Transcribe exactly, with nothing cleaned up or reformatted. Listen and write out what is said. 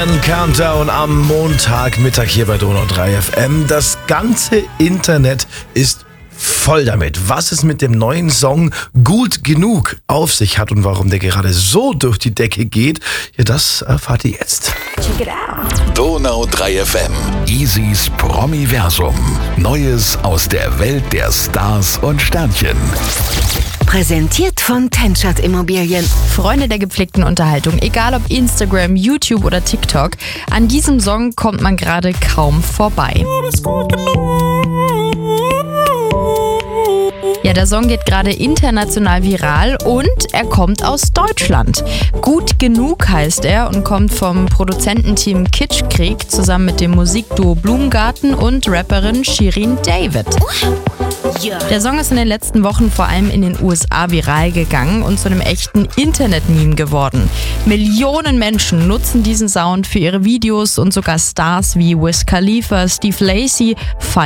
Countdown am Montagmittag hier bei Donau drei F M. Das ganze Internet ist voll damit, was es mit dem neuen Song Gut genug auf sich hat und warum der gerade so durch die Decke geht. Ja, das erfahrt ihr jetzt. Check it out. Donau drei F M. Easys Promiversum. Neues aus der Welt der Stars und Sternchen. Präsentiert von Tenschert Immobilien. Freunde der gepflegten Unterhaltung, egal ob Instagram, YouTube oder TikTok, an diesem Song kommt man gerade kaum vorbei. Ja, der Song geht gerade international viral und er kommt aus Deutschland. Gut genug heißt er und kommt vom Produzententeam Kitschkrieg zusammen mit dem Musikduo Blumengarten und Rapperin Shirin David. Der Song ist in den letzten Wochen vor allem in den U S A viral gegangen und zu einem echten Internet-Meme geworden. Millionen Menschen nutzen diesen Sound für ihre Videos und sogar Stars wie Wiz Khalifa, Steve Lacy